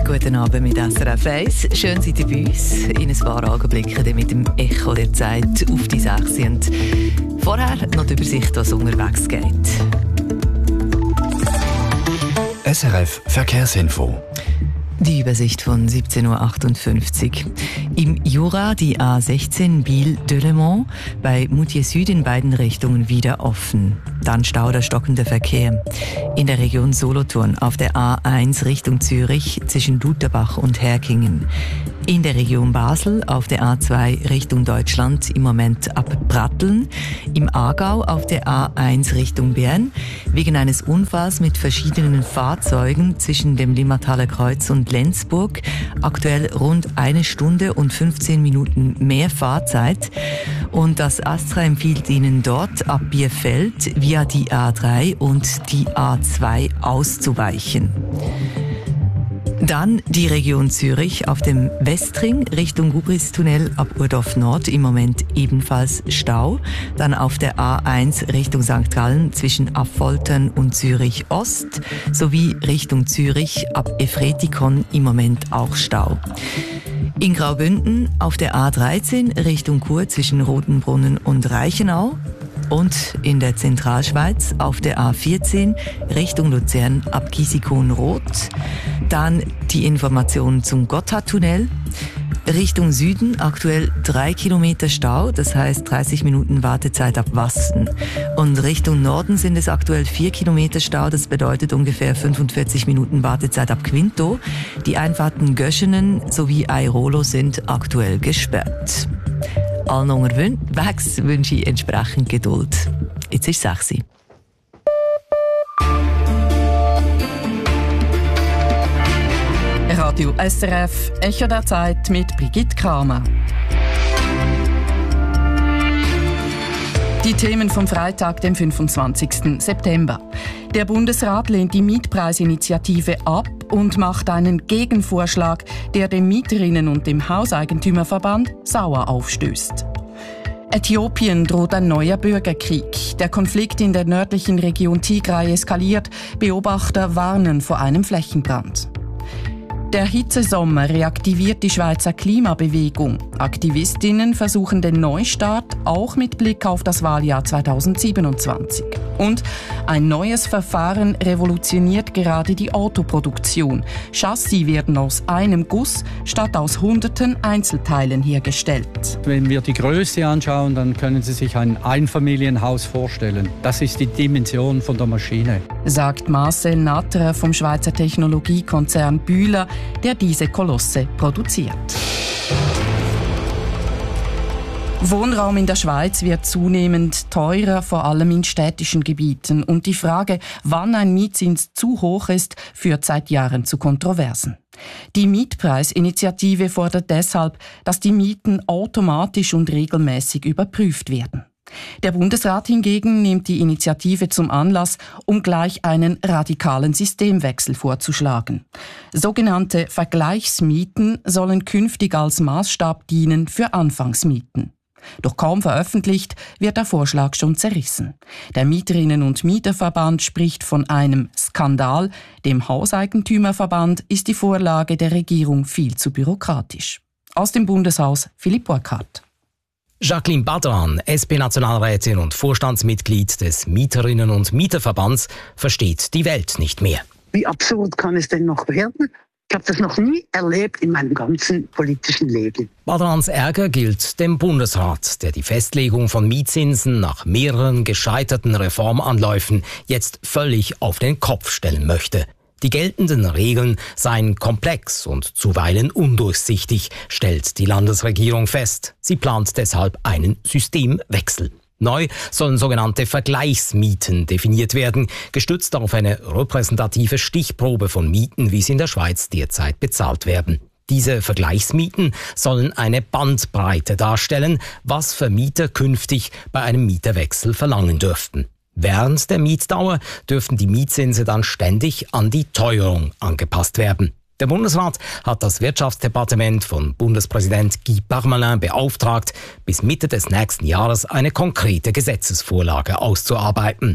Guten Abend mit SRF 1. Schön seid ihr bei uns. In ein paar Augenblicken mit dem Echo der Zeit auf die 6. Und vorher noch die Übersicht, was unterwegs geht. SRF Verkehrsinfo. Die Übersicht von 17.58 Uhr. Im Jura die A16 Biel-Delemont, bei Moutier Süd in beiden Richtungen wieder offen. Dann Stau der stockende Verkehr. In der Region Solothurn auf der A1 Richtung Zürich zwischen Lutherbach und Herkingen. In der Region Basel auf der A2 Richtung Deutschland im Moment ab Pratteln. Im Aargau auf der A1 Richtung Bern wegen eines Unfalls mit verschiedenen Fahrzeugen zwischen dem Limmathaler Kreuz und Lenzburg. Aktuell rund 1 Stunde und 15 Minuten mehr Fahrzeit. Und das ASTRA empfiehlt Ihnen dort ab Bierfeld via die A3 und die A2 auszuweichen. Dann die Region Zürich auf dem Westring Richtung Gubristunnel ab Urdorf Nord im Moment ebenfalls Stau. Dann auf der A1 Richtung St. Gallen zwischen Affoltern und Zürich Ost sowie Richtung Zürich ab Efretikon im Moment auch Stau. In Graubünden auf der A13 Richtung Chur zwischen Rotenbrunnen und Reichenau. Und in der Zentralschweiz auf der A14 Richtung Luzern ab Giesikow-Roth. Dann die Information zum Gotthardtunnel. Richtung Süden aktuell 3 Kilometer Stau, das heißt 30 Minuten Wartezeit ab Wasten. Und Richtung Norden sind es aktuell 4 Kilometer Stau, das bedeutet ungefähr 45 Minuten Wartezeit ab Quinto. Die Einfahrten Göschenen sowie Airolo sind aktuell gesperrt. Allen unterwegs wünsche ich entsprechend Geduld. Jetzt ist 6 Uhr. Radio SRF, Echo der Zeit mit Brigitte Kramer. Die Themen vom Freitag, dem 25. September. Der Bundesrat lehnt die Mietpreisinitiative ab und macht einen Gegenvorschlag, der dem Mieterinnen- und dem Hauseigentümerverband sauer aufstößt. Äthiopien droht ein neuer Bürgerkrieg. Der Konflikt in der nördlichen Region Tigray eskaliert. Beobachter warnen vor einem Flächenbrand. Der Hitzesommer reaktiviert die Schweizer Klimabewegung. Aktivistinnen versuchen den Neustart, auch mit Blick auf das Wahljahr 2027. Und ein neues Verfahren revolutioniert gerade die Autoproduktion. Chassis werden aus einem Guss statt aus hunderten Einzelteilen hergestellt. Wenn wir die Größe anschauen, dann können Sie sich ein Einfamilienhaus vorstellen. Das ist die Dimension von der Maschine. Sagt Marcel Natterer vom Schweizer Technologiekonzern Bühler, der diese Kolosse produziert. Wohnraum in der Schweiz wird zunehmend teurer, vor allem in städtischen Gebieten. Und die Frage, wann ein Mietzins zu hoch ist, führt seit Jahren zu Kontroversen. Die Mietpreisinitiative fordert deshalb, dass die Mieten automatisch und regelmäßig überprüft werden. Der Bundesrat hingegen nimmt die Initiative zum Anlass, um gleich einen radikalen Systemwechsel vorzuschlagen. Sogenannte Vergleichsmieten sollen künftig als Maßstab dienen für Anfangsmieten. Doch kaum veröffentlicht, wird der Vorschlag schon zerrissen. Der Mieterinnen- und Mieterverband spricht von einem Skandal. Dem Hauseigentümerverband ist die Vorlage der Regierung viel zu bürokratisch. Aus dem Bundeshaus Philipp Burkhardt. Jacqueline Badran, SP-Nationalrätin und Vorstandsmitglied des Mieterinnen- und Mieterverbands, versteht die Welt nicht mehr. Wie absurd kann es denn noch werden? Ich habe das noch nie erlebt in meinem ganzen politischen Leben. Badrans Ärger gilt dem Bundesrat, der die Festlegung von Mietzinsen nach mehreren gescheiterten Reformanläufen jetzt völlig auf den Kopf stellen möchte. Die geltenden Regeln seien komplex und zuweilen undurchsichtig, stellt die Landesregierung fest. Sie plant deshalb einen Systemwechsel. Neu sollen sogenannte Vergleichsmieten definiert werden, gestützt auf eine repräsentative Stichprobe von Mieten, wie sie in der Schweiz derzeit bezahlt werden. Diese Vergleichsmieten sollen eine Bandbreite darstellen, was Vermieter künftig bei einem Mieterwechsel verlangen dürften. Während der Mietdauer dürften die Mietzinse dann ständig an die Teuerung angepasst werden. Der Bundesrat hat das Wirtschaftsdepartement von Bundespräsident Guy Parmelin beauftragt, bis Mitte des nächsten Jahres eine konkrete Gesetzesvorlage auszuarbeiten.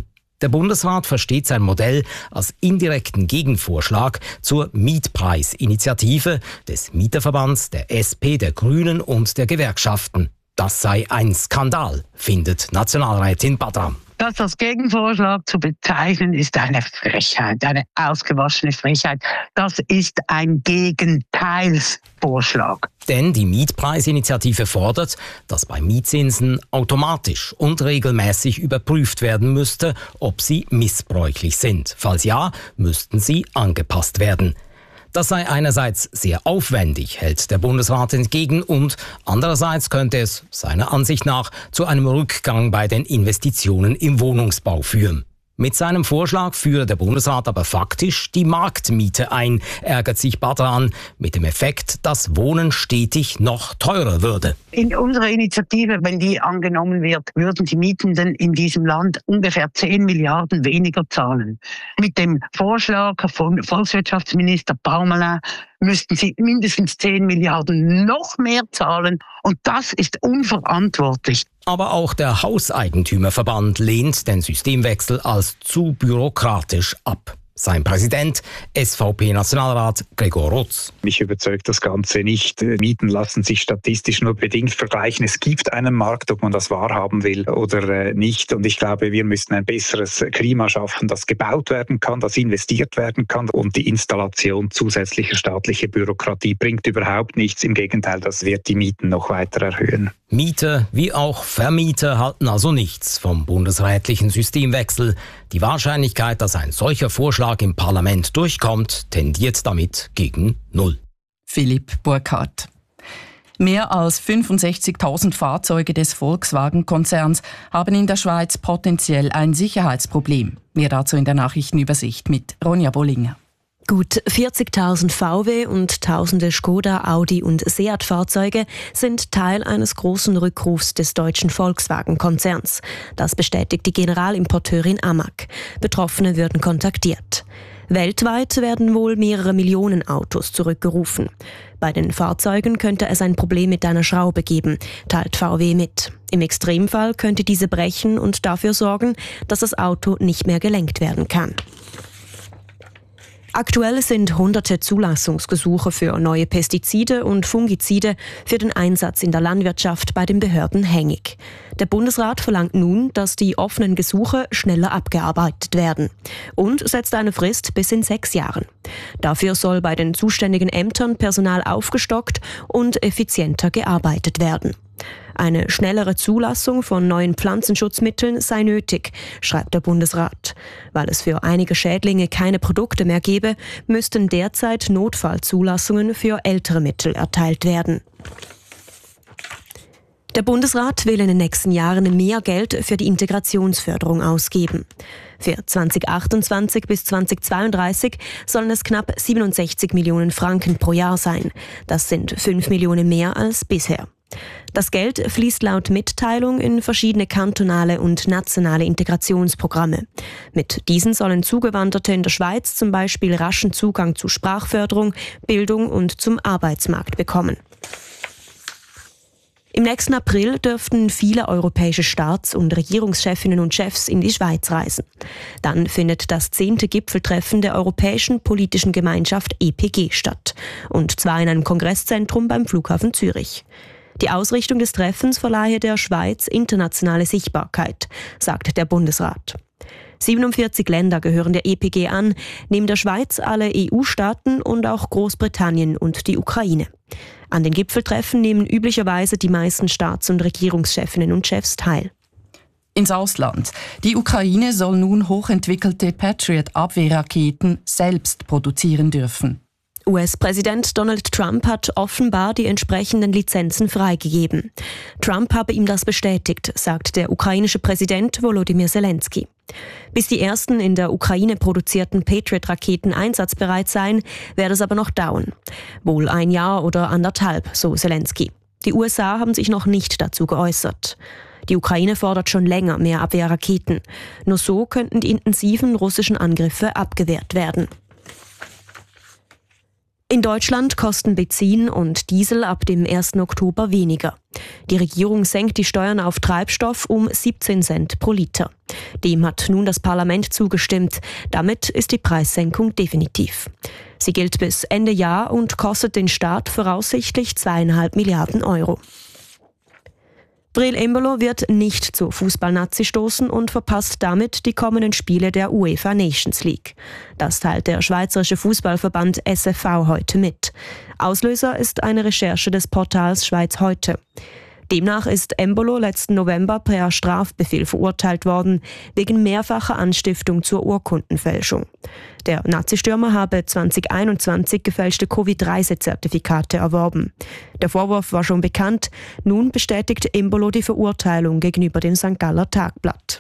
Der Bundesrat versteht sein Modell als indirekten Gegenvorschlag zur Mietpreisinitiative des Mieterverbands, der SP, der Grünen und der Gewerkschaften. Das sei ein Skandal, findet Nationalrätin Badram. Das als Gegenvorschlag zu bezeichnen, ist eine Frechheit, eine ausgewaschene Frechheit. Das ist ein Gegenteilsvorschlag. Denn die Mietpreisinitiative fordert, dass bei Mietzinsen automatisch und regelmäßig überprüft werden müsste, ob sie missbräuchlich sind. Falls ja, müssten sie angepasst werden. Das sei einerseits sehr aufwendig, hält der Bundesrat entgegen, und andererseits könnte es seiner Ansicht nach zu einem Rückgang bei den Investitionen im Wohnungsbau führen. Mit seinem Vorschlag führe der Bundesrat aber faktisch die Marktmiete ein, ärgert sich Badran, mit dem Effekt, dass Wohnen stetig noch teurer würde. In unserer Initiative, wenn die angenommen wird, würden die Mietenden in diesem Land ungefähr 10 Milliarden weniger zahlen. Mit dem Vorschlag von Volkswirtschaftsminister Parmelin müssten sie mindestens 10 Milliarden noch mehr zahlen, und das ist unverantwortlich. Aber auch der Hauseigentümerverband lehnt den Systemwechsel als zu bürokratisch ab. Sein Präsident, SVP-Nationalrat Gregor Rutz. Mich überzeugt das Ganze nicht. Mieten lassen sich statistisch nur bedingt vergleichen. Es gibt einen Markt, ob man das wahrhaben will oder nicht. Und ich glaube, wir müssen ein besseres Klima schaffen, das gebaut werden kann, das investiert werden kann. Und die Installation zusätzlicher staatlicher Bürokratie bringt überhaupt nichts. Im Gegenteil, das wird die Mieten noch weiter erhöhen. Mieter wie auch Vermieter halten also nichts vom bundesrätlichen Systemwechsel. Die Wahrscheinlichkeit, dass ein solcher Vorschlag im Parlament durchkommt, tendiert damit gegen 0. Philipp Burkhardt. Mehr als 65.000 Fahrzeuge des Volkswagen-Konzerns haben in der Schweiz potenziell ein Sicherheitsproblem. Mehr dazu in der Nachrichtenübersicht mit Ronja Bollinger. Gut 40.000 VW und tausende Skoda, Audi und Seat-Fahrzeuge sind Teil eines großen Rückrufs des deutschen Volkswagen-Konzerns. Das bestätigt die Generalimporteurin AMAG. Betroffene würden kontaktiert. Weltweit werden wohl mehrere Millionen Autos zurückgerufen. Bei den Fahrzeugen könnte es ein Problem mit einer Schraube geben, teilt VW mit. Im Extremfall könnte diese brechen und dafür sorgen, dass das Auto nicht mehr gelenkt werden kann. Aktuell sind hunderte Zulassungsgesuche für neue Pestizide und Fungizide für den Einsatz in der Landwirtschaft bei den Behörden hängig. Der Bundesrat verlangt nun, dass die offenen Gesuche schneller abgearbeitet werden und setzt eine Frist bis in 6 Jahren. Dafür soll bei den zuständigen Ämtern Personal aufgestockt und effizienter gearbeitet werden. Eine schnellere Zulassung von neuen Pflanzenschutzmitteln sei nötig, schreibt der Bundesrat. Weil es für einige Schädlinge keine Produkte mehr gebe, müssten derzeit Notfallzulassungen für ältere Mittel erteilt werden. Der Bundesrat will in den nächsten Jahren mehr Geld für die Integrationsförderung ausgeben. Für 2028 bis 2032 sollen es knapp 67 Millionen Franken pro Jahr sein. Das sind 5 Millionen mehr als bisher. Das Geld fließt laut Mitteilung in verschiedene kantonale und nationale Integrationsprogramme. Mit diesen sollen Zugewanderte in der Schweiz zum Beispiel raschen Zugang zu Sprachförderung, Bildung und zum Arbeitsmarkt bekommen. Im nächsten April dürften viele europäische Staats- und Regierungschefinnen und Chefs in die Schweiz reisen. Dann findet das 10. Gipfeltreffen der Europäischen Politischen Gemeinschaft EPG statt. Und zwar in einem Kongresszentrum beim Flughafen Zürich. Die Ausrichtung des Treffens verleihe der Schweiz internationale Sichtbarkeit, sagt der Bundesrat. 47 Länder gehören der EPG an, neben der Schweiz alle EU-Staaten und auch Großbritannien und die Ukraine. An den Gipfeltreffen nehmen üblicherweise die meisten Staats- und Regierungschefinnen und Chefs teil. Ins Ausland. Die Ukraine soll nun hochentwickelte Patriot-Abwehrraketen selbst produzieren dürfen. US-Präsident Donald Trump hat offenbar die entsprechenden Lizenzen freigegeben. Trump habe ihm das bestätigt, sagt der ukrainische Präsident Volodymyr Zelensky. Bis die ersten in der Ukraine produzierten Patriot-Raketen einsatzbereit seien, werde es aber noch dauern. Wohl 1 Jahr oder 1,5, so Zelensky. Die USA haben sich noch nicht dazu geäußert. Die Ukraine fordert schon länger mehr Abwehrraketen. Nur so könnten die intensiven russischen Angriffe abgewehrt werden. In Deutschland kosten Benzin und Diesel ab dem 1. Oktober weniger. Die Regierung senkt die Steuern auf Treibstoff um 17 Cent pro Liter. Dem hat nun das Parlament zugestimmt. Damit ist die Preissenkung definitiv. Sie gilt bis Ende Jahr und kostet den Staat voraussichtlich 2,5 Milliarden Euro. Breel Embolo wird nicht zur Fußballnazi stoßen und verpasst damit die kommenden Spiele der UEFA Nations League. Das teilt der Schweizerische Fußballverband SFV heute mit. Auslöser ist eine Recherche des Portals Schweiz heute. Demnach ist Embolo letzten November per Strafbefehl verurteilt worden, wegen mehrfacher Anstiftung zur Urkundenfälschung. Der Nazi-Stürmer habe 2021 gefälschte Covid-Reisezertifikate erworben. Der Vorwurf war schon bekannt, nun bestätigt Embolo die Verurteilung gegenüber dem St. Galler Tagblatt.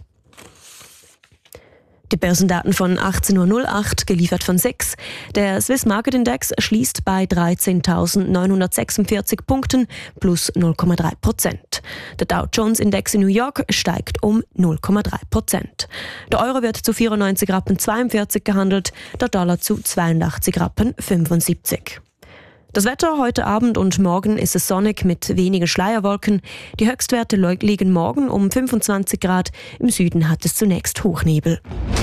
Die Börsendaten von 18.08 Uhr, geliefert von SIX. Der Swiss Market Index schließt bei 13.946 Punkten plus 0,3%. Der Dow Jones Index in New York steigt um 0,3%. Der Euro wird zu 94,42 Rappen gehandelt, der Dollar zu 82,75 Rappen. Das Wetter heute Abend und morgen ist es sonnig mit wenigen Schleierwolken. Die Höchstwerte liegen morgen um 25 Grad. Im Süden hat es zunächst Hochnebel.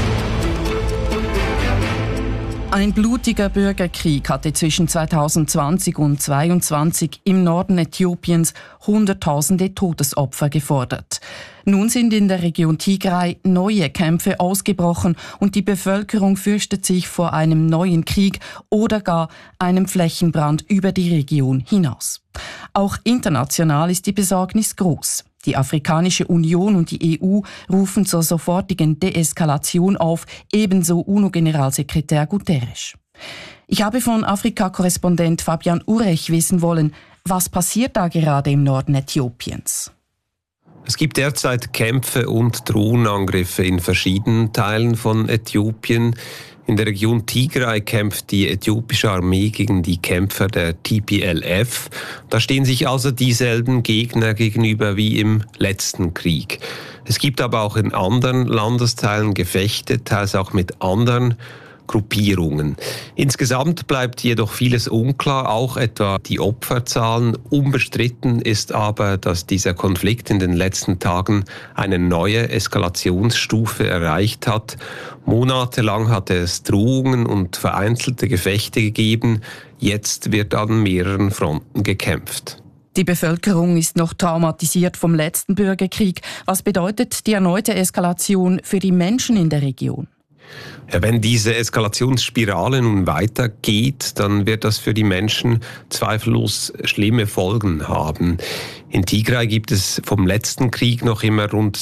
Ein blutiger Bürgerkrieg hatte zwischen 2020 und 2022 im Norden Äthiopiens Hunderttausende Todesopfer gefordert. Nun sind in der Region Tigray neue Kämpfe ausgebrochen und die Bevölkerung fürchtet sich vor einem neuen Krieg oder gar einem Flächenbrand über die Region hinaus. Auch international ist die Besorgnis groß. Die Afrikanische Union und die EU rufen zur sofortigen Deeskalation auf, ebenso UNO-Generalsekretär Guterres. Ich habe von Afrika-Korrespondent Fabian Urech wissen wollen, was passiert da gerade im Norden Äthiopiens? Es gibt derzeit Kämpfe und Drohnenangriffe in verschiedenen Teilen von Äthiopien. In der Region Tigray kämpft die äthiopische Armee gegen die Kämpfer der TPLF. Da stehen sich also dieselben Gegner gegenüber wie im letzten Krieg. Es gibt aber auch in anderen Landesteilen Gefechte, teils auch mit anderen Gruppierungen. Insgesamt bleibt jedoch vieles unklar, auch etwa die Opferzahlen. Unbestritten ist aber, dass dieser Konflikt in den letzten Tagen eine neue Eskalationsstufe erreicht hat. Monatelang hatte es Drohungen und vereinzelte Gefechte gegeben. Jetzt wird an mehreren Fronten gekämpft. Die Bevölkerung ist noch traumatisiert vom letzten Bürgerkrieg. Was bedeutet die erneute Eskalation für die Menschen in der Region? Ja, wenn diese Eskalationsspirale nun weitergeht, dann wird das für die Menschen zweifellos schlimme Folgen haben. In Tigray gibt es vom letzten Krieg noch immer rund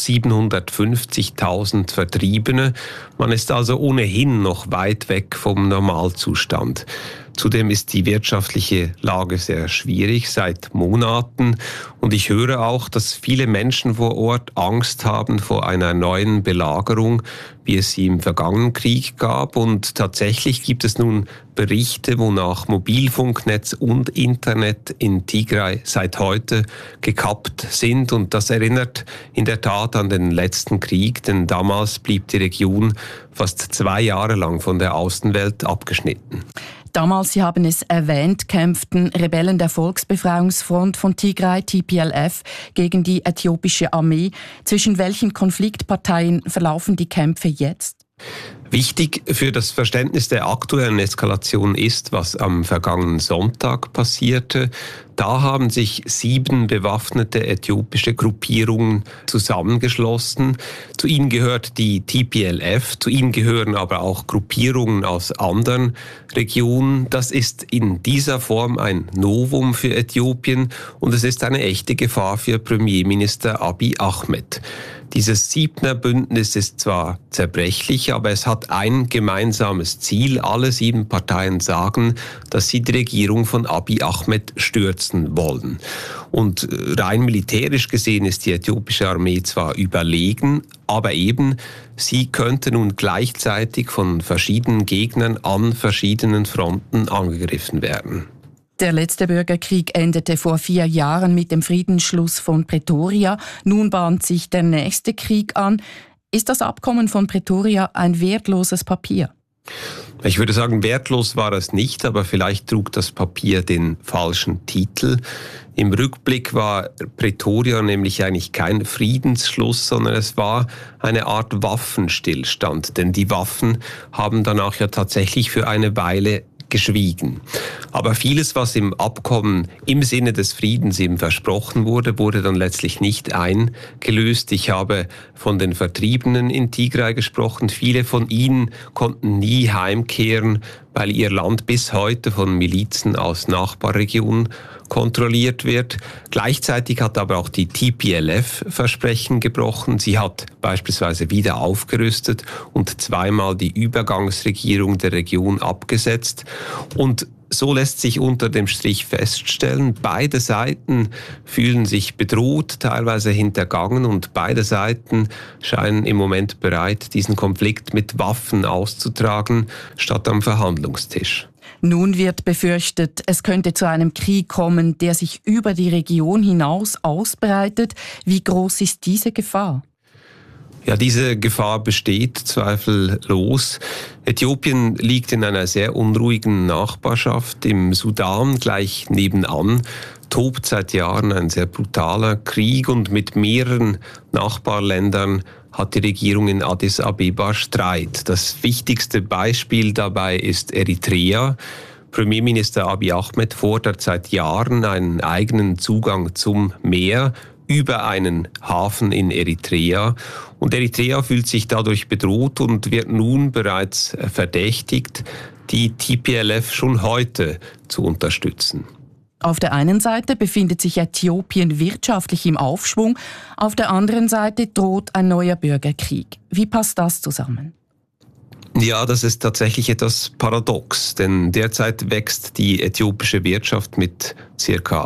750.000 Vertriebene. Man ist also ohnehin noch weit weg vom Normalzustand. Zudem ist die wirtschaftliche Lage sehr schwierig seit Monaten. Und ich höre auch, dass viele Menschen vor Ort Angst haben vor einer neuen Belagerung, wie es sie im vergangenen Krieg gab. Und tatsächlich gibt es nun Berichte, wonach Mobilfunknetz und Internet in Tigray seit heute gekappt sind. Und das erinnert in der Tat an den letzten Krieg, denn damals blieb die Region fast 2 Jahre lang von der Außenwelt abgeschnitten. Damals, Sie haben es erwähnt, kämpften Rebellen der Volksbefreiungsfront von Tigray, TPLF, gegen die äthiopische Armee. Zwischen welchen Konfliktparteien verlaufen die Kämpfe jetzt? Wichtig für das Verständnis der aktuellen Eskalation ist, was am vergangenen Sonntag passierte. Da haben sich 7 bewaffnete äthiopische Gruppierungen zusammengeschlossen. Zu ihnen gehört die TPLF, zu ihnen gehören aber auch Gruppierungen aus anderen Regionen. Das ist in dieser Form ein Novum für Äthiopien und es ist eine echte Gefahr für Premierminister Abiy Ahmed. Dieses 7er Bündnis ist zwar zerbrechlich, aber es hat ein gemeinsames Ziel. Alle 7 Parteien sagen, dass sie die Regierung von Abiy Ahmed stürzen wollen. Und rein militärisch gesehen ist die äthiopische Armee zwar überlegen, aber eben, sie könnte nun gleichzeitig von verschiedenen Gegnern an verschiedenen Fronten angegriffen werden. Der letzte Bürgerkrieg endete vor 4 Jahren mit dem Friedensschluss von Pretoria. Nun bahnt sich der nächste Krieg an. Ist das Abkommen von Pretoria ein wertloses Papier? Ich würde sagen, wertlos war es nicht, aber vielleicht trug das Papier den falschen Titel. Im Rückblick war Pretoria nämlich eigentlich kein Friedensschluss, sondern es war eine Art Waffenstillstand, denn die Waffen haben danach ja tatsächlich für eine Weile geschwiegen. Aber vieles, was im Abkommen im Sinne des Friedens eben versprochen wurde, wurde dann letztlich nicht eingelöst. Ich habe von den Vertriebenen in Tigray gesprochen. Viele von ihnen konnten nie heimkehren, weil ihr Land bis heute von Milizen aus Nachbarregionen kontrolliert wird. Gleichzeitig hat aber auch die TPLF Versprechen gebrochen. Sie hat beispielsweise wieder aufgerüstet und zweimal die Übergangsregierung der Region abgesetzt. Und so lässt sich unter dem Strich feststellen, beide Seiten fühlen sich bedroht, teilweise hintergangen und beide Seiten scheinen im Moment bereit, diesen Konflikt mit Waffen auszutragen, statt am Verhandlungstisch. Nun wird befürchtet, es könnte zu einem Krieg kommen, der sich über die Region hinaus ausbreitet. Wie groß ist diese Gefahr? Ja, diese Gefahr besteht zweifellos. Äthiopien liegt in einer sehr unruhigen Nachbarschaft. Im Sudan gleich nebenan tobt seit Jahren ein sehr brutaler Krieg und mit mehreren Nachbarländern hat die Regierung in Addis Abeba Streit. Das wichtigste Beispiel dabei ist Eritrea. Premierminister Abiy Ahmed fordert seit Jahren einen eigenen Zugang zum Meer über einen Hafen in Eritrea. Und Eritrea fühlt sich dadurch bedroht und wird nun bereits verdächtigt, die TPLF schon heute zu unterstützen. Auf der einen Seite befindet sich Äthiopien wirtschaftlich im Aufschwung, auf der anderen Seite droht ein neuer Bürgerkrieg. Wie passt das zusammen? Ja, das ist tatsächlich etwas paradox, denn derzeit wächst die äthiopische Wirtschaft mit ca.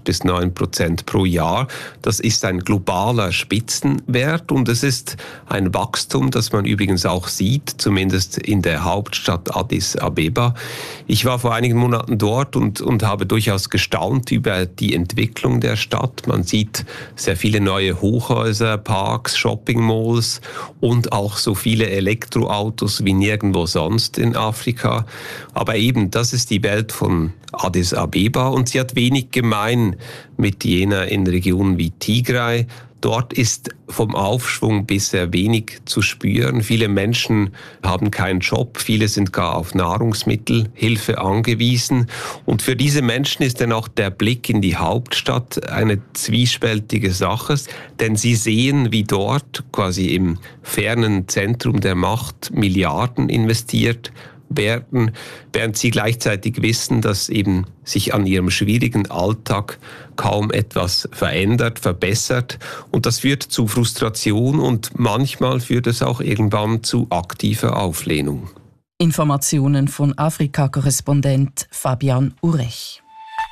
8-9% pro Jahr. Das ist ein globaler Spitzenwert und es ist ein Wachstum, das man übrigens auch sieht, zumindest in der Hauptstadt Addis Abeba. Ich war vor einigen Monaten dort und habe durchaus gestaunt über die Entwicklung der Stadt. Man sieht sehr viele neue Hochhäuser, Parks, Shoppingmalls und auch so viele Elektroautos wie nirgendwo sonst in Afrika. Aber eben, das ist die Welt von Addis Abeba und sie hat wenig gemein mit jener in Regionen wie Tigray. Dort ist vom Aufschwung bisher wenig zu spüren. Viele Menschen haben keinen Job, viele sind gar auf Nahrungsmittelhilfe angewiesen. Und für diese Menschen ist dann auch der Blick in die Hauptstadt eine zwiespältige Sache, denn sie sehen, wie dort quasi im fernen Zentrum der Macht Milliarden investiert werden, während sie gleichzeitig wissen, dass eben sich an ihrem schwierigen Alltag kaum etwas verändert, verbessert. Und das führt zu Frustration und manchmal führt es auch irgendwann zu aktiver Auflehnung. Informationen von Afrika-Korrespondent Fabian Urech.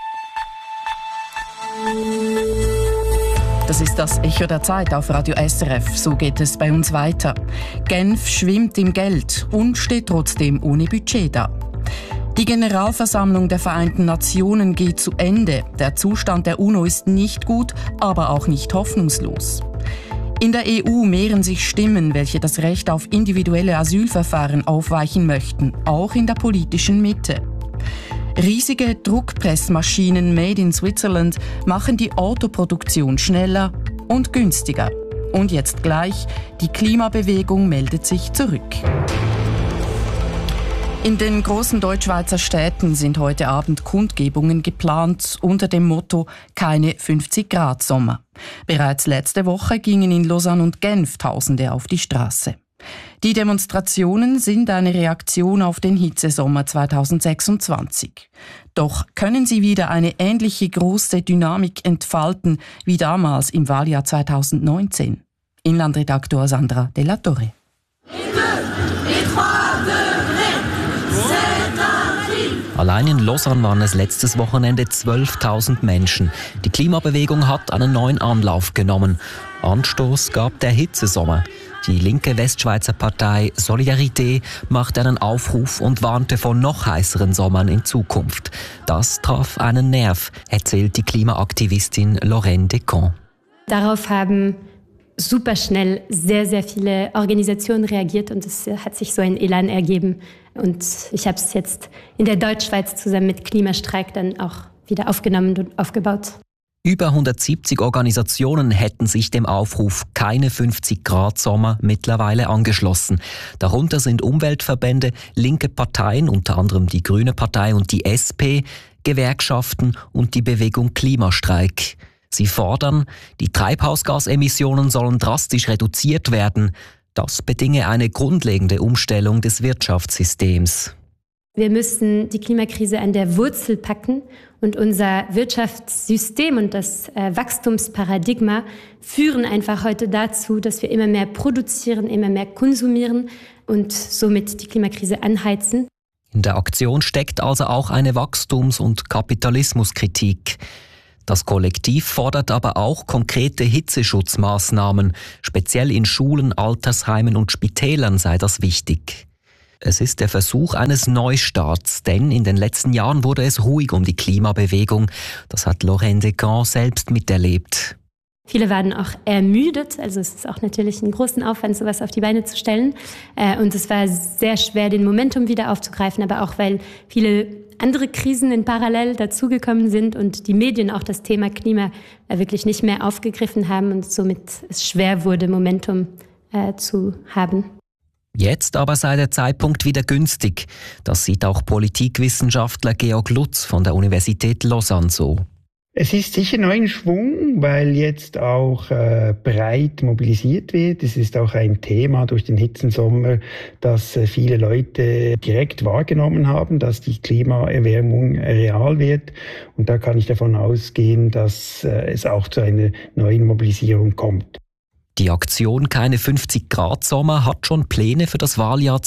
Das ist das Echo der Zeit auf Radio SRF. So geht es bei uns weiter. Genf schwimmt im Geld und steht trotzdem ohne Budget da. Die Generalversammlung der Vereinten Nationen geht zu Ende. Der Zustand der UNO ist nicht gut, aber auch nicht hoffnungslos. In der EU mehren sich Stimmen, welche das Recht auf individuelle Asylverfahren aufweichen möchten, auch in der politischen Mitte. Riesige Druckpressmaschinen made in Switzerland machen die Autoproduktion schneller und günstiger. Und jetzt gleich, die Klimabewegung meldet sich zurück. In den großen Deutschschweizer Städten sind heute Abend Kundgebungen geplant unter dem Motto »Keine 50-Grad-Sommer«. Bereits letzte Woche gingen in Lausanne und Genf Tausende auf die Straße. Die Demonstrationen sind eine Reaktion auf den Hitzesommer 2026. Doch können sie wieder eine ähnliche große Dynamik entfalten wie damals im Wahljahr 2019? Inlandredaktor Sandra Della Torre. Allein in Lausanne waren es letztes Wochenende 12.000 Menschen. Die Klimabewegung hat einen neuen Anlauf genommen. Anstoß gab der Hitzesommer. Die linke Westschweizer Partei Solidarité machte einen Aufruf und warnte vor noch heißeren Sommern in Zukunft. Das traf einen Nerv, erzählt die Klimaaktivistin Lorraine Descamps. Darauf haben super schnell sehr, sehr viele Organisationen reagiert und es hat sich so ein Elan ergeben, Und ich habe es jetzt in der Deutschschweiz zusammen mit Klimastreik dann auch wieder aufgenommen und aufgebaut. Über 170 Organisationen hätten sich dem Aufruf Keine 50-Grad-Sommer mittlerweile angeschlossen. Darunter sind Umweltverbände, linke Parteien, unter anderem die Grüne Partei und die SP, Gewerkschaften und die Bewegung Klimastreik. Sie fordern, die Treibhausgasemissionen sollen drastisch reduziert werden. Das bedinge eine grundlegende Umstellung des Wirtschaftssystems. Wir müssen die Klimakrise an der Wurzel packen und unser Wirtschaftssystem und das Wachstumsparadigma führen einfach heute dazu, dass wir immer mehr produzieren, immer mehr konsumieren und somit die Klimakrise anheizen. In der Aktion steckt also auch eine Wachstums- und Kapitalismuskritik. Das Kollektiv fordert aber auch konkrete Hitzeschutzmaßnahmen. Speziell in Schulen, Altersheimen und Spitälern sei das wichtig. Es ist der Versuch eines Neustarts, denn in den letzten Jahren wurde es ruhig um die Klimabewegung. Das hat Lorraine Descamps selbst miterlebt. Viele waren auch ermüdet, also es ist auch natürlich ein großen Aufwand, sowas auf die Beine zu stellen. Und es war sehr schwer, den Momentum wieder aufzugreifen, aber auch weil viele andere Krisen in Parallel dazugekommen sind und die Medien auch das Thema Klima wirklich nicht mehr aufgegriffen haben und somit es schwer wurde, Momentum zu haben. Jetzt aber sei der Zeitpunkt wieder günstig. Das sieht auch Politikwissenschaftler Georg Lutz von der Universität Lausanne so. Es ist sicher neuen Schwung, weil jetzt auch breit mobilisiert wird. Es ist auch ein Thema durch den Hitzensommer, dass viele Leute direkt wahrgenommen haben, dass die Klimaerwärmung real wird. Und da kann ich davon ausgehen, dass es auch zu einer neuen Mobilisierung kommt. Die Aktion Keine 50-Grad-Sommer hat schon Pläne für das Wahljahr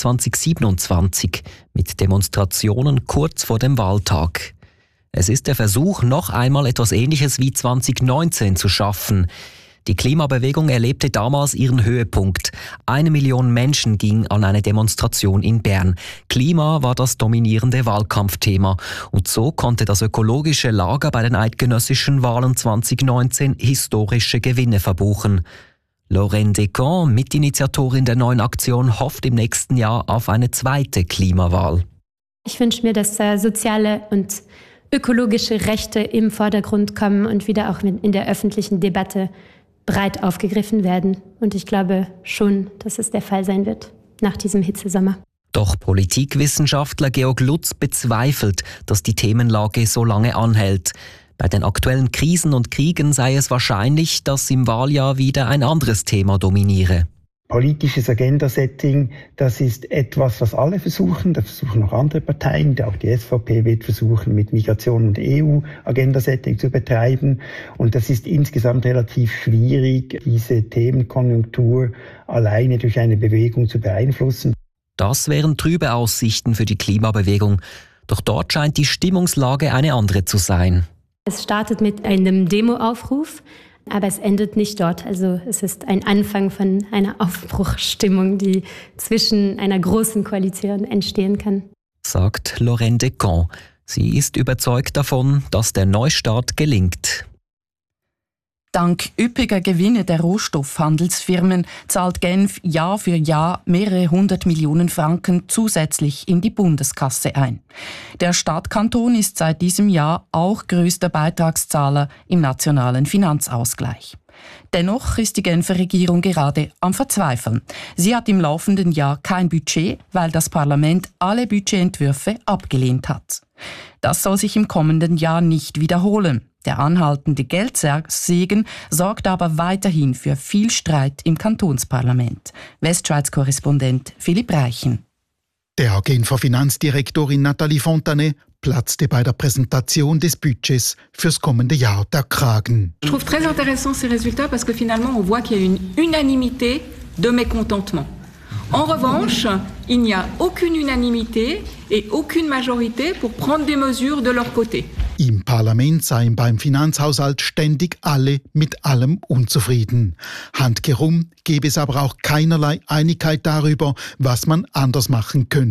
2027 mit Demonstrationen kurz vor dem Wahltag. Es ist der Versuch, noch einmal etwas Ähnliches wie 2019 zu schaffen. Die Klimabewegung erlebte damals ihren Höhepunkt. 1 Million Menschen gingen an eine Demonstration in Bern. Klima war das dominierende Wahlkampfthema. Und so konnte das ökologische Lager bei den eidgenössischen Wahlen 2019 historische Gewinne verbuchen. Lorraine Descamps, Mitinitiatorin der neuen Aktion, hofft im nächsten Jahr auf eine zweite Klimawahl. Ich wünsche mir, dass soziale und ökologische Rechte im Vordergrund kommen und wieder auch in der öffentlichen Debatte breit aufgegriffen werden. Und ich glaube schon, dass es der Fall sein wird nach diesem Hitzesommer. Doch Politikwissenschaftler Georg Lutz bezweifelt, dass die Themenlage so lange anhält. Bei den aktuellen Krisen und Kriegen sei es wahrscheinlich, dass im Wahljahr wieder ein anderes Thema dominiere. Politisches Agenda-Setting, das ist etwas, was alle versuchen. Da versuchen auch andere Parteien. Auch die SVP wird versuchen, mit Migration und EU-Agenda-Setting zu betreiben. Und das ist insgesamt relativ schwierig, diese Themenkonjunktur alleine durch eine Bewegung zu beeinflussen. Das wären trübe Aussichten für die Klimabewegung. Doch dort scheint die Stimmungslage eine andere zu sein. Es startet mit einem Demoaufruf, aber es endet nicht dort. Also es ist ein Anfang von einer Aufbruchsstimmung, die zwischen einer großen Koalition entstehen kann. Sagt Lorraine Descamps. Sie ist überzeugt davon, dass der Neustart gelingt. Dank üppiger Gewinne der Rohstoffhandelsfirmen zahlt Genf Jahr für Jahr mehrere 100 Millionen Franken zusätzlich in die Bundeskasse ein. Der Stadtkanton ist seit diesem Jahr auch größter Beitragszahler im nationalen Finanzausgleich. Dennoch ist die Genfer Regierung gerade am Verzweifeln. Sie hat im laufenden Jahr kein Budget, weil das Parlament alle Budgetentwürfe abgelehnt hat. Das soll sich im kommenden Jahr nicht wiederholen. Der anhaltende Geldsegen sorgt aber weiterhin für viel Streit im Kantonsparlament. Westschweiz-Korrespondent Philipp Reichen. Der Genfer Finanzdirektorin Nathalie Fontanet platzte bei der Präsentation des Budgets fürs kommende Jahr der Kragen. Je trouve très intéressant ces résultats parce que finalement on voit qu'il y a une unanimité de mécontentement. En revanche, il n'y a aucune unanimité et aucune majorité pour prendre des mesures de leur côté. Im Parlament seien beim Finanzhaushalt ständig alle mit allem unzufrieden. Handkehrum gebe es aber auch keinerlei Einigkeit darüber, was man anders machen könnte.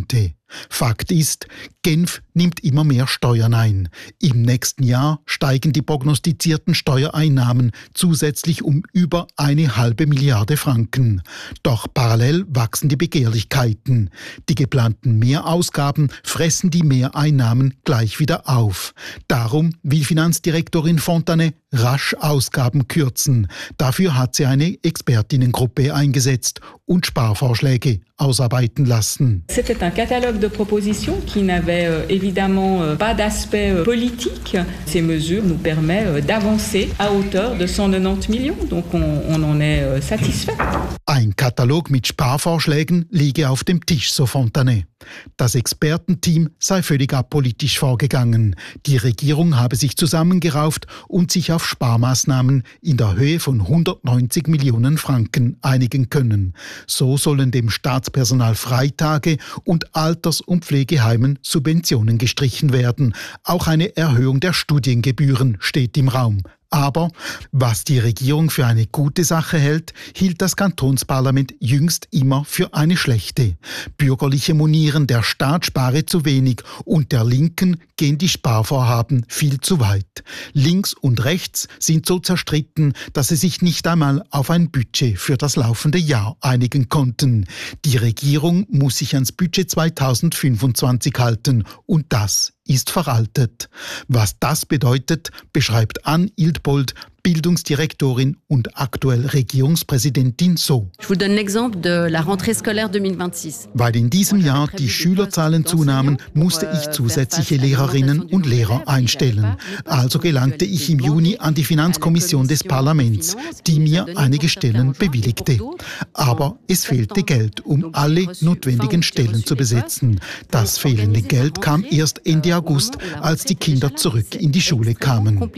Fakt ist, Genf nimmt immer mehr Steuern ein. Im nächsten Jahr steigen die prognostizierten Steuereinnahmen zusätzlich um über 1,5 Milliarde Franken. Doch parallel wachsen die Begehrlichkeiten. Die geplanten Mehrausgaben fressen die Mehreinnahmen gleich wieder auf. Darum will Finanzdirektorin Fontanet rasch Ausgaben kürzen. Dafür hat sie eine Expertinnengruppe eingesetzt und Sparvorschläge ausarbeiten lassen. C'était un catalogue de propositions qui n'avait évidemment pas d'aspect politique. Ces mesures nous permettent d'avancer à hauteur de 190 millions, donc on en est satisfait. Ein Katalog mit Sparvorschlägen liege auf dem Tisch, so Fontanet. Das Expertenteam sei völlig apolitisch vorgegangen. Die Regierung habe sich zusammengerauft und sich auf Sparmaßnahmen in der Höhe von 190 Millionen Franken einigen können. So sollen dem Staatspersonal Freitage und Alters- und Pflegeheimen Subventionen gestrichen werden. Auch eine Erhöhung der Studiengebühren steht im Raum. Aber was die Regierung für eine gute Sache hält, hielt das Kantonsparlament jüngst immer für eine schlechte. Bürgerliche monieren, der Staat spare zu wenig und der Linken gehen die Sparvorhaben viel zu weit. Links und rechts sind so zerstritten, dass sie sich nicht einmal auf ein Budget für das laufende Jahr einigen konnten. Die Regierung muss sich ans Budget 2025 halten und das ist veraltet. Was das bedeutet, beschreibt Anne Hildbold, Bildungsdirektorin und aktuell Regierungspräsidentin so. Weil in diesem Jahr die Schülerzahlen zunahmen, musste ich zusätzliche Lehrerinnen und Lehrer einstellen. Also gelangte ich im Juni an die Finanzkommission des Parlaments, die mir einige Stellen bewilligte. Aber es fehlte Geld, um alle notwendigen Stellen zu besetzen. Das fehlende Geld kam erst Ende August, als die Kinder zurück in die Schule kamen.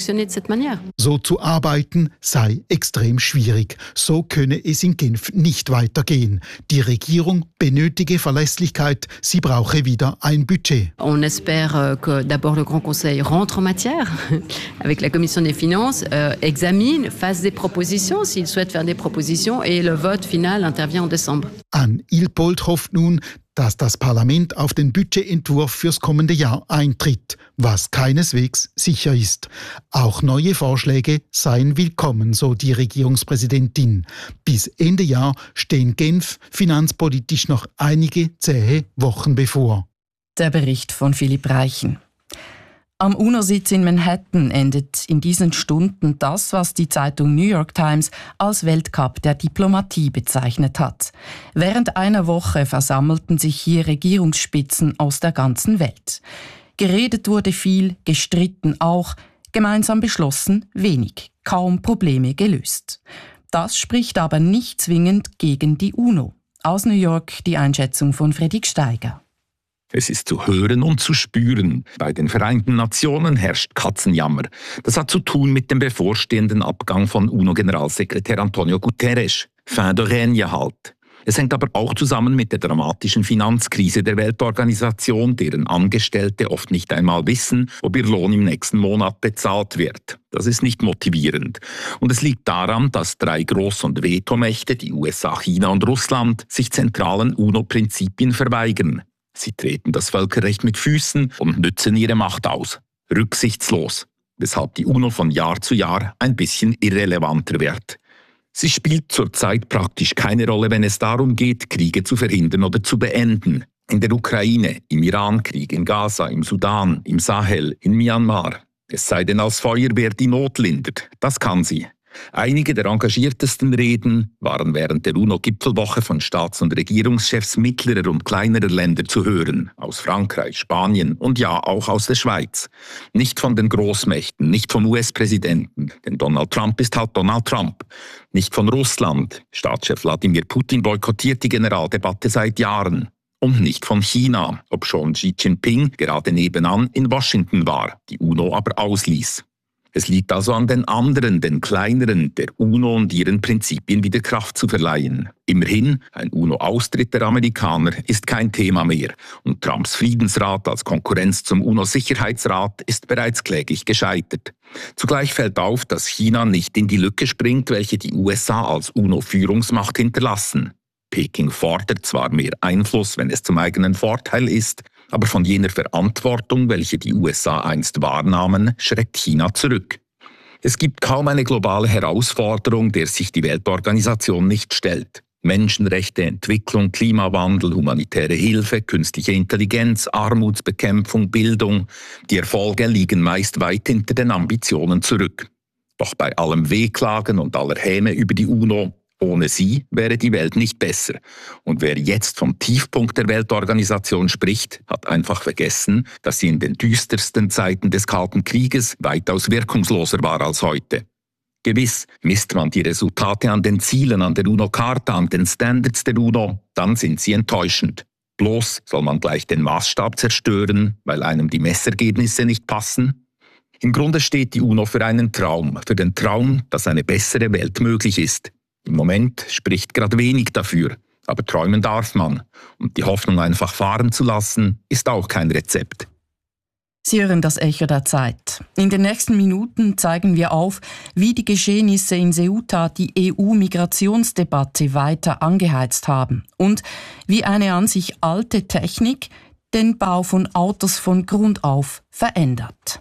So zu arbeiten sei extrem schwierig. So könne es in Genf nicht weitergehen. Die Regierung benötige Verlässlichkeit. Sie brauche wieder ein Budget. On espère que d'abord le Grand Conseil rentre en matière avec la Commission des Finances, examine, fasse des propositions s'il souhaite faire des propositions et le vote final intervient en décembre. Anne Hildbold hofft nun, dass das Parlament auf den Budgetentwurf fürs kommende Jahr eintritt, was keineswegs sicher ist. Auch neue Vorschläge seien willkommen, so die Regierungspräsidentin. Bis Ende Jahr stehen Genf finanzpolitisch noch einige zähe Wochen bevor. Der Bericht von Philipp Reichen. Am UNO-Sitz in Manhattan endet in diesen Stunden das, was die Zeitung New York Times als Weltcup der Diplomatie bezeichnet hat. Während einer Woche versammelten sich hier Regierungsspitzen aus der ganzen Welt. Geredet wurde viel, gestritten auch, gemeinsam beschlossen wenig, kaum Probleme gelöst. Das spricht aber nicht zwingend gegen die UNO. Aus New York die Einschätzung von Fredrik Steiger. Es ist zu hören und zu spüren. Bei den Vereinten Nationen herrscht Katzenjammer. Das hat zu tun mit dem bevorstehenden Abgang von UNO-Generalsekretär Antonio Guterres. Fin de règne halt. Es hängt aber auch zusammen mit der dramatischen Finanzkrise der Weltorganisation, deren Angestellte oft nicht einmal wissen, ob ihr Lohn im nächsten Monat bezahlt wird. Das ist nicht motivierend. Und es liegt daran, dass 3 Groß- und Vetomächte, die USA, China und Russland, sich zentralen UNO-Prinzipien verweigern. Sie treten das Völkerrecht mit Füßen und nützen ihre Macht aus. Rücksichtslos. Weshalb die UNO von Jahr zu Jahr ein bisschen irrelevanter wird. Sie spielt zurzeit praktisch keine Rolle, wenn es darum geht, Kriege zu verhindern oder zu beenden. In der Ukraine, im Irankrieg, in Gaza, im Sudan, im Sahel, in Myanmar. Es sei denn als Feuerwehr die Not lindert. Das kann sie. Einige der engagiertesten Reden waren während der UNO-Gipfelwoche von Staats- und Regierungschefs mittlerer und kleinerer Länder zu hören, aus Frankreich, Spanien und ja auch aus der Schweiz. Nicht von den Großmächten, nicht vom US-Präsidenten, denn Donald Trump ist halt Donald Trump. Nicht von Russland, Staatschef Wladimir Putin boykottiert die Generaldebatte seit Jahren. Und nicht von China, obschon Xi Jinping gerade nebenan in Washington war, die UNO aber ausließ. Es liegt also an den anderen, den kleineren, der UNO und ihren Prinzipien wieder Kraft zu verleihen. Immerhin, ein UNO-Austritt der Amerikaner ist kein Thema mehr und Trumps Friedensrat als Konkurrenz zum UNO-Sicherheitsrat ist bereits kläglich gescheitert. Zugleich fällt auf, dass China nicht in die Lücke springt, welche die USA als UNO-Führungsmacht hinterlassen. Peking fordert zwar mehr Einfluss, wenn es zum eigenen Vorteil ist, aber von jener Verantwortung, welche die USA einst wahrnahmen, schreckt China zurück. Es gibt kaum eine globale Herausforderung, der sich die Weltorganisation nicht stellt. Menschenrechte, Entwicklung, Klimawandel, humanitäre Hilfe, künstliche Intelligenz, Armutsbekämpfung, Bildung. Die Erfolge liegen meist weit hinter den Ambitionen zurück. Doch bei allem Wehklagen und aller Häme über die UNO, ohne sie wäre die Welt nicht besser. Und wer jetzt vom Tiefpunkt der Weltorganisation spricht, hat einfach vergessen, dass sie in den düstersten Zeiten des Kalten Krieges weitaus wirkungsloser war als heute. Gewiss, misst man die Resultate an den Zielen, an der UNO-Charta, an den Standards der UNO, dann sind sie enttäuschend. Bloß soll man gleich den Maßstab zerstören, weil einem die Messergebnisse nicht passen? Im Grunde steht die UNO für einen Traum, für den Traum, dass eine bessere Welt möglich ist. Im Moment spricht gerade wenig dafür, aber träumen darf man. Und die Hoffnung einfach fahren zu lassen, ist auch kein Rezept. Sie hören das Echo der Zeit. In den nächsten Minuten zeigen wir auf, wie die Geschehnisse in Ceuta die EU-Migrationsdebatte weiter angeheizt haben und wie eine an sich alte Technik den Bau von Autos von Grund auf verändert.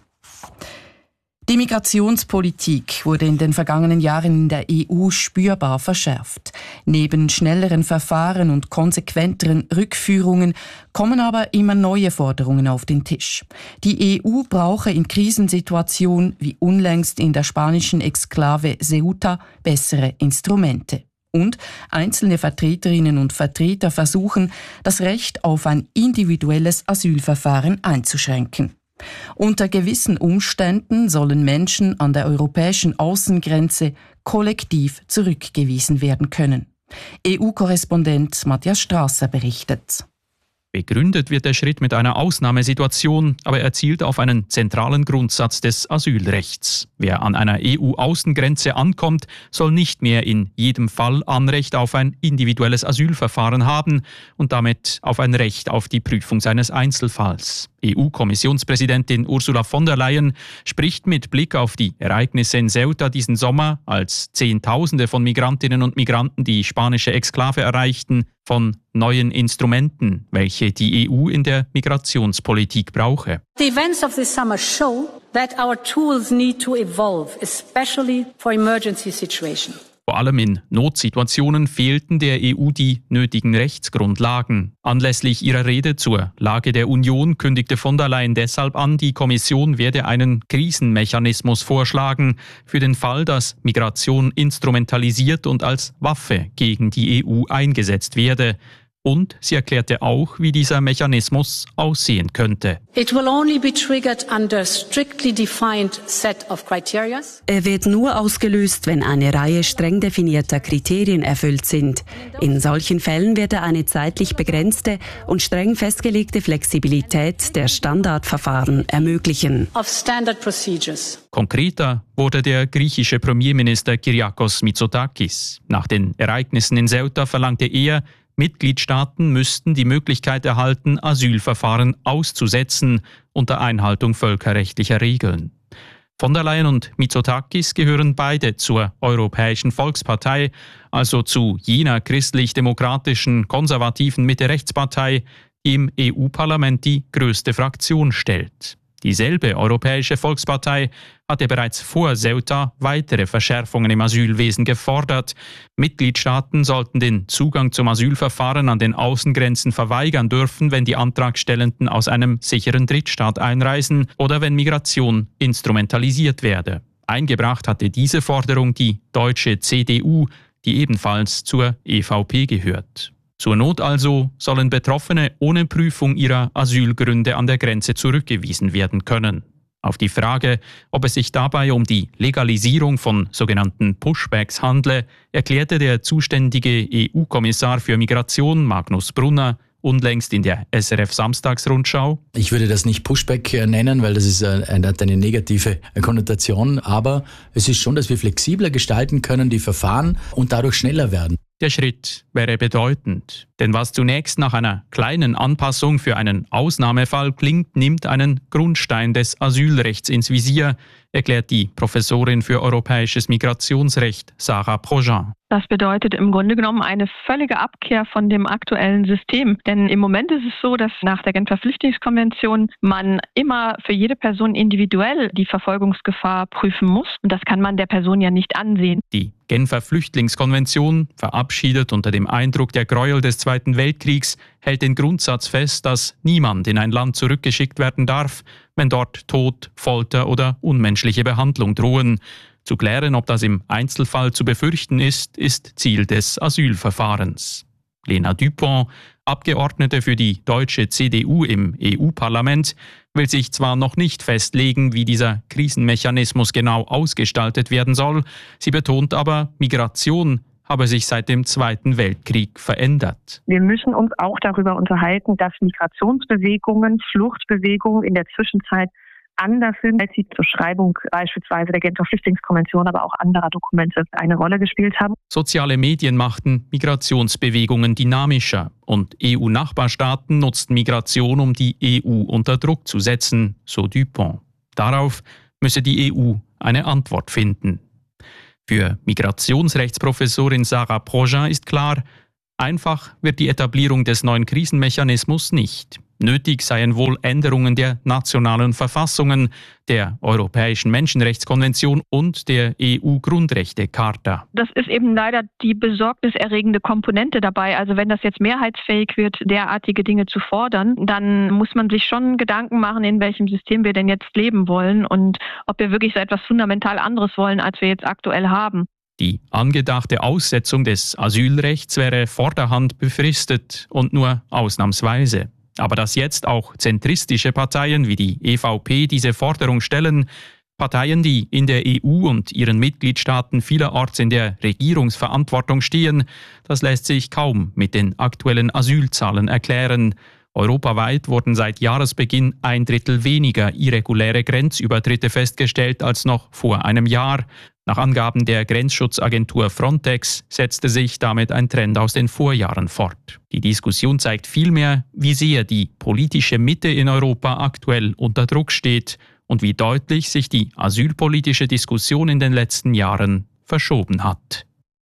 Die Migrationspolitik wurde in den vergangenen Jahren in der EU spürbar verschärft. Neben schnelleren Verfahren und konsequenteren Rückführungen kommen aber immer neue Forderungen auf den Tisch. Die EU brauche in Krisensituationen wie unlängst in der spanischen Exklave Ceuta bessere Instrumente. Und einzelne Vertreterinnen und Vertreter versuchen, das Recht auf ein individuelles Asylverfahren einzuschränken. Unter gewissen Umständen sollen Menschen an der europäischen Außengrenze kollektiv zurückgewiesen werden können. EU-Korrespondent Matthias Strasser berichtet. Begründet wird der Schritt mit einer Ausnahmesituation, aber er zielt auf einen zentralen Grundsatz des Asylrechts. Wer an einer EU-Außengrenze ankommt, soll nicht mehr in jedem Fall Anrecht auf ein individuelles Asylverfahren haben und damit auf ein Recht auf die Prüfung seines Einzelfalls. EU-Kommissionspräsidentin Ursula von der Leyen spricht mit Blick auf die Ereignisse in Ceuta diesen Sommer, als Zehntausende von Migrantinnen und Migranten die spanische Exklave erreichten, von neuen Instrumenten, welche die EU in der Migrationspolitik brauche. The events of this summer show that our tools need to evolve, especially for emergency situations. Vor allem in Notsituationen fehlten der EU die nötigen Rechtsgrundlagen. Anlässlich ihrer Rede zur Lage der Union kündigte von der Leyen deshalb an, die Kommission werde einen Krisenmechanismus vorschlagen, für den Fall, dass Migration instrumentalisiert und als Waffe gegen die EU eingesetzt werde. Und sie erklärte auch, wie dieser Mechanismus aussehen könnte. It will only be triggered under strictly defined set of criteria. Er wird nur ausgelöst, wenn eine Reihe streng definierter Kriterien erfüllt sind. In solchen Fällen wird er eine zeitlich begrenzte und streng festgelegte Flexibilität der Standardverfahren ermöglichen. Of standard procedures. Konkreter wurde der griechische Premierminister Kyriakos Mitsotakis. Nach den Ereignissen in Ceuta verlangte er, Mitgliedstaaten müssten die Möglichkeit erhalten, Asylverfahren auszusetzen unter Einhaltung völkerrechtlicher Regeln. Von der Leyen und Mitsotakis gehören beide zur Europäischen Volkspartei, also zu jener christlich-demokratischen konservativen Mitte-Rechts-Partei, die im EU-Parlament die größte Fraktion stellt. Dieselbe Europäische Volkspartei hatte bereits vor Ceuta weitere Verschärfungen im Asylwesen gefordert. Mitgliedstaaten sollten den Zugang zum Asylverfahren an den Außengrenzen verweigern dürfen, wenn die Antragstellenden aus einem sicheren Drittstaat einreisen oder wenn Migration instrumentalisiert werde. Eingebracht hatte diese Forderung die deutsche CDU, die ebenfalls zur EVP gehört. Zur Not also sollen Betroffene ohne Prüfung ihrer Asylgründe an der Grenze zurückgewiesen werden können. Auf die Frage, ob es sich dabei um die Legalisierung von sogenannten Pushbacks handle, erklärte der zuständige EU-Kommissar für Migration Magnus Brunner unlängst in der SRF-Samstagsrundschau. Ich würde das nicht Pushback nennen, weil das hat eine negative Konnotation, aber es ist schon, dass wir flexibler gestalten können, die Verfahren und dadurch schneller werden. Der Schritt wäre bedeutend, denn was zunächst nach einer kleinen Anpassung für einen Ausnahmefall klingt, nimmt einen Grundstein des Asylrechts ins Visier, erklärt die Professorin für europäisches Migrationsrecht Sarah Projean. Das bedeutet im Grunde genommen eine völlige Abkehr von dem aktuellen System. Denn im Moment ist es so, dass nach der Genfer Flüchtlingskonvention man immer für jede Person individuell die Verfolgungsgefahr prüfen muss. Und das kann man der Person ja nicht ansehen. Die Genfer Flüchtlingskonvention, verabschiedet unter dem Eindruck der Gräuel des Zweiten Weltkriegs, hält den Grundsatz fest, dass niemand in ein Land zurückgeschickt werden darf, wenn dort Tod, Folter oder unmenschliche Behandlung drohen. Zu klären, ob das im Einzelfall zu befürchten ist, ist Ziel des Asylverfahrens. Lena Dupont, Abgeordnete für die deutsche CDU im EU-Parlament, will sich zwar noch nicht festlegen, wie dieser Krisenmechanismus genau ausgestaltet werden soll, sie betont aber, Migration habe sich seit dem Zweiten Weltkrieg verändert. Wir müssen uns auch darüber unterhalten, dass Migrationsbewegungen, Fluchtbewegungen in der Zwischenzeit anders sind, als sie zur Schreibung beispielsweise der Genfer Flüchtlingskonvention, aber auch anderer Dokumente eine Rolle gespielt haben. Soziale Medien machten Migrationsbewegungen dynamischer und EU-Nachbarstaaten nutzten Migration, um die EU unter Druck zu setzen, so Dupont. Darauf müsse die EU eine Antwort finden. Für Migrationsrechtsprofessorin Sarah Progin ist klar, einfach wird die Etablierung des neuen Krisenmechanismus nicht. Nötig seien wohl Änderungen der nationalen Verfassungen, der Europäischen Menschenrechtskonvention und der EU-Grundrechtecharta. Das ist eben leider die besorgniserregende Komponente dabei. Also wenn das jetzt mehrheitsfähig wird, derartige Dinge zu fordern, dann muss man sich schon Gedanken machen, in welchem System wir denn jetzt leben wollen und ob wir wirklich so etwas fundamental anderes wollen, als wir jetzt aktuell haben. Die angedachte Aussetzung des Asylrechts wäre vorderhand befristet und nur ausnahmsweise. Aber dass jetzt auch zentristische Parteien wie die EVP diese Forderung stellen, Parteien, die in der EU und ihren Mitgliedstaaten vielerorts in der Regierungsverantwortung stehen, das lässt sich kaum mit den aktuellen Asylzahlen erklären. Europaweit wurden seit Jahresbeginn 1/3 weniger irreguläre Grenzübertritte festgestellt als noch vor einem Jahr. Nach Angaben der Grenzschutzagentur Frontex setzte sich damit ein Trend aus den Vorjahren fort. Die Diskussion zeigt vielmehr, wie sehr die politische Mitte in Europa aktuell unter Druck steht und wie deutlich sich die asylpolitische Diskussion in den letzten Jahren verschoben hat.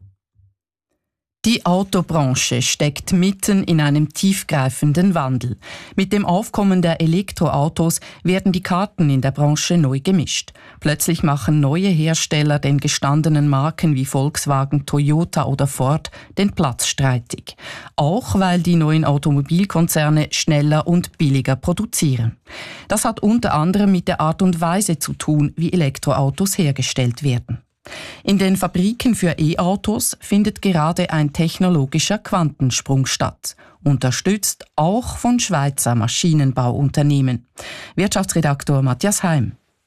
Die Autobranche steckt mitten in einem tiefgreifenden Wandel. Mit dem Aufkommen der Elektroautos werden die Karten in der Branche neu gemischt. Plötzlich machen neue Hersteller den gestandenen Marken wie Volkswagen, Toyota oder Ford den Platz streitig. Auch weil die neuen Automobilkonzerne schneller und billiger produzieren. Das hat unter anderem mit der Art und Weise zu tun, wie Elektroautos hergestellt werden. In den Fabriken für E-Autos findet gerade ein technologischer Quantensprung statt, unterstützt auch von Schweizer Maschinenbauunternehmen. Wirtschaftsredaktor Matthias Heim.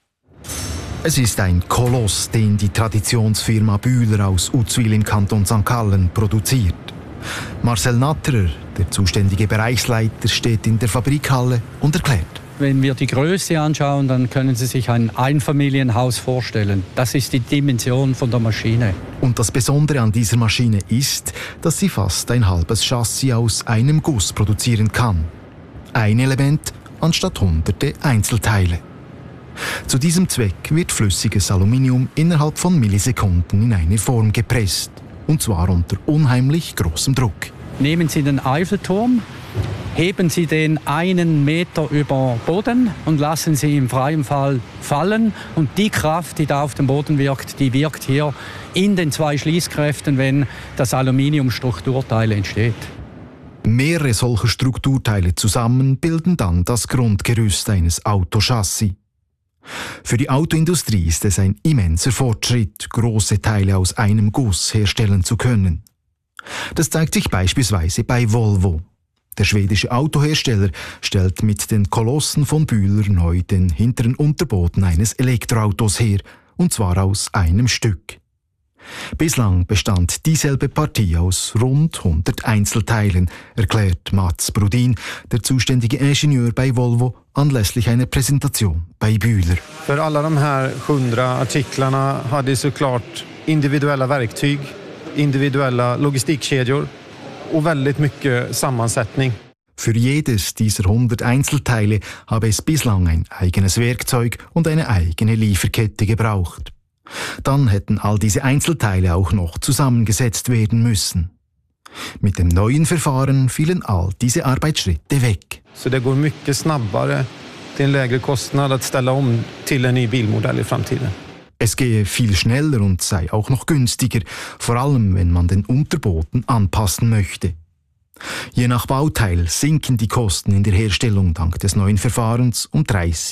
Es ist ein Koloss, den die Traditionsfirma Bühler aus Uzwil im Kanton St. Gallen produziert. Marcel Natterer, der zuständige Bereichsleiter, steht in der Fabrikhalle und erklärt: Wenn wir die Größe anschauen, dann können Sie sich ein Einfamilienhaus vorstellen. Das ist die Dimension von der Maschine. Und das Besondere an dieser Maschine ist, dass sie fast ein halbes Chassis aus einem Guss produzieren kann. Ein Element anstatt hunderte Einzelteile. Zu diesem Zweck wird flüssiges Aluminium innerhalb von Millisekunden in eine Form gepresst. Und zwar unter unheimlich großem Druck. Nehmen Sie den Eiffelturm, heben Sie den 1 Meter über Boden und lassen Sie im freien Fall fallen. Und die Kraft, die da auf dem Boden wirkt, die wirkt hier in den 2 Schließkräften, wenn das Aluminiumstrukturteil entsteht. Mehrere solcher Strukturteile zusammen bilden dann das Grundgerüst eines Autochassis. Für die Autoindustrie ist es ein immenser Fortschritt, große Teile aus einem Guss herstellen zu können. Das zeigt sich beispielsweise bei Volvo. Der schwedische Autohersteller stellt mit den Kolossen von Bühler neu den hinteren Unterboden eines Elektroautos her, und zwar aus einem Stück. Bislang bestand dieselbe Partie aus rund 100 Einzelteilen, erklärt Mats Brodin, der zuständige Ingenieur bei Volvo, anlässlich einer Präsentation bei Bühler. För alla de här 100 artiklarna hade såklart individuella verktyg, individuella logistikkedjor och väldigt mycket sammansättning. Für jedes dieser 100 Einzelteile habe es bislang ein eigenes Werkzeug und eine eigene Lieferkette gebraucht. Dann hätten all diese Einzelteile auch noch zusammengesetzt werden müssen. Mit dem neuen Verfahren fielen all diese Arbeitsschritte weg. Så det går mycket snabbare till en lägre kostnad att ställa om till en ny bilmodell i framtiden. Es gehe viel schneller und sei auch noch günstiger, vor allem wenn man den Unterboden anpassen möchte. Je nach Bauteil sinken die Kosten in der Herstellung dank des neuen Verfahrens um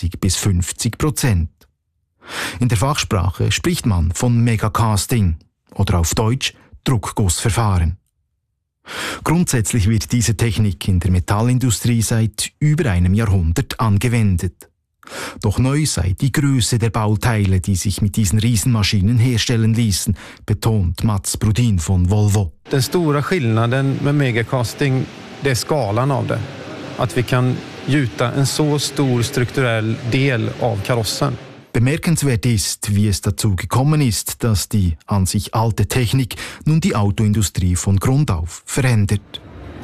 30-50%. In der Fachsprache spricht man von Megacasting oder auf Deutsch Druckgussverfahren. Grundsätzlich wird diese Technik in der Metallindustrie seit über einem Jahrhundert angewendet. Doch neu sei die Größe der Bauteile, die sich mit diesen Riesenmaschinen herstellen ließen, betont Mats Brodin von Volvo. Den stora skillnaden med megacasting, det är skalan av det. Att vi kan gjuta en så stor strukturell del av karossen. Bemerkenswert ist, wie es dazu gekommen ist, dass die an sich alte Technik nun die Autoindustrie von Grund auf verändert.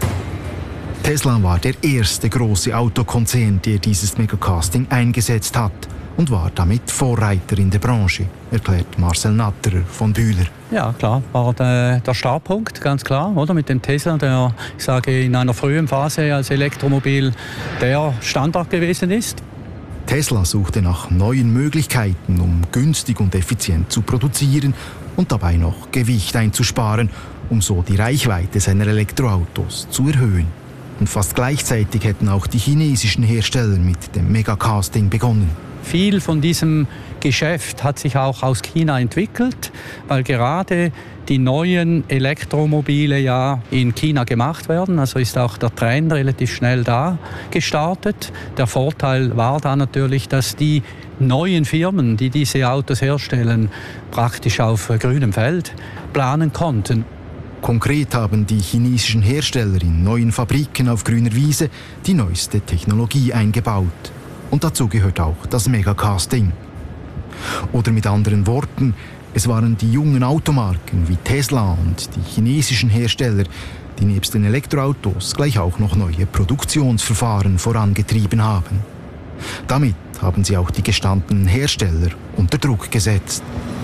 Tesla war der erste große Autokonzern, der dieses Megacasting eingesetzt hat und war damit Vorreiter in der Branche, erklärt Marcel Natterer von Bühler. Ja, klar, war der Startpunkt, ganz klar, oder? Mit dem Tesla, der, ich sage, in einer frühen Phase als Elektromobil der Standard gewesen ist. Tesla suchte nach neuen Möglichkeiten, um günstig und effizient zu produzieren und dabei noch Gewicht einzusparen, um so die Reichweite seiner Elektroautos zu erhöhen. Und fast gleichzeitig hätten auch die chinesischen Hersteller mit dem Megacasting begonnen. Viel von diesem Geschäft hat sich auch aus China entwickelt, weil gerade die neuen Elektromobile ja in China gemacht werden. Also ist auch der Trend relativ schnell da gestartet. Der Vorteil war da natürlich, dass die neuen Firmen, die diese Autos herstellen, praktisch auf grünem Feld planen konnten. Konkret haben die chinesischen Hersteller in neuen Fabriken auf grüner Wiese die neueste Technologie eingebaut. Und dazu gehört auch das Megacasting. Oder mit anderen Worten, es waren die jungen Automarken wie Tesla und die chinesischen Hersteller, die nebst den Elektroautos gleich auch noch neue Produktionsverfahren vorangetrieben haben. Damit haben sie auch die gestandenen Hersteller unter Druck gesetzt.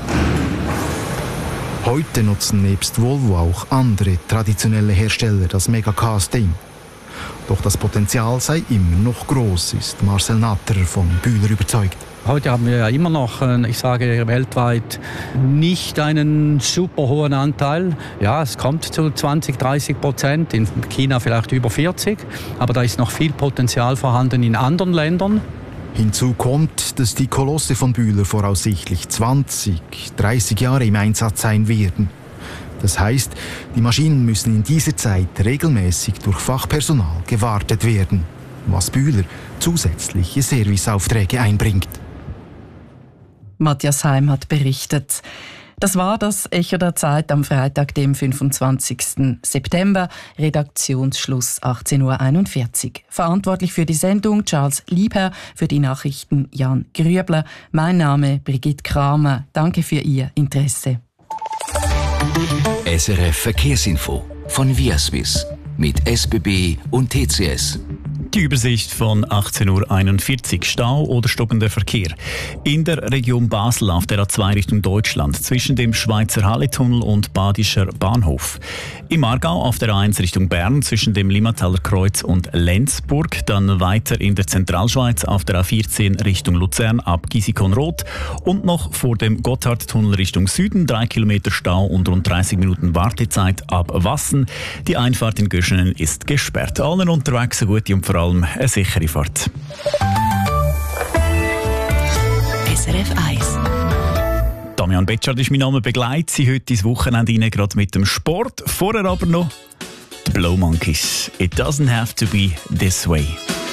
Heute nutzen nebst Volvo auch andere traditionelle Hersteller das Megacasting. Doch das Potenzial sei immer noch groß, ist Marcel Natterer von Bühler überzeugt. Heute haben wir ja immer noch, ich sage weltweit, nicht einen super hohen Anteil. Ja, es kommt zu 20-30%, in China vielleicht über 40%, aber da ist noch viel Potenzial vorhanden in anderen Ländern. Hinzu kommt, dass die Kolosse von Bühler voraussichtlich 20-30 Jahre im Einsatz sein werden. Das heißt, die Maschinen müssen in dieser Zeit regelmäßig durch Fachpersonal gewartet werden, was Bühler zusätzliche Serviceaufträge einbringt. Matthias Heim hat berichtet. Das war das Echo der Zeit am Freitag, dem 25. September. Redaktionsschluss 18.41 Uhr. Verantwortlich für die Sendung Charles Liebherr, für die Nachrichten Jan Grübler. Mein Name Brigitte Kramer. Danke für Ihr Interesse. SRF Verkehrsinfo von Viaswiss mit SBB und TCS. Die Übersicht von 18.41 Uhr. Stau oder stockender Verkehr. In der Region Basel auf der A2 Richtung Deutschland zwischen dem Schweizer Halletunnel und Badischer Bahnhof. Im Aargau auf der A1 Richtung Bern zwischen dem Limmataler Kreuz und Lenzburg. Dann weiter in der Zentralschweiz auf der A14 Richtung Luzern ab Gisikon-Roth. Und noch vor dem Gotthardtunnel Richtung Süden 3 Kilometer Stau und rund 30 Minuten Wartezeit ab Wassen. Die Einfahrt in Göschenen ist gesperrt. Allen unterwegs eine gute und vor allem eine sichere Fahrt. SRF 1. Damian Betschart ist mein Name, begleitet Sie heute ins Wochenende rein, gerade mit dem Sport. Vorher aber noch die Blow Monkeys. It doesn't have to be this way.